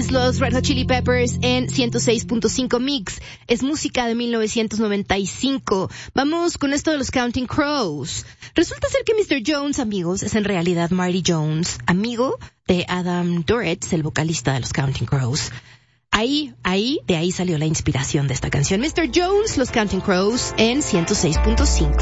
Jones, los Red Hot Chili Peppers en 106.5 Mix. Es música de 1995. Vamos con esto de los Counting Crows. Resulta ser que Mr. Jones, amigos, es en realidad Marty Jones, amigo de Adam Duritz, el vocalista de los Counting Crows. De ahí salió la inspiración de esta canción. Mr. Jones, los Counting Crows en 106.5.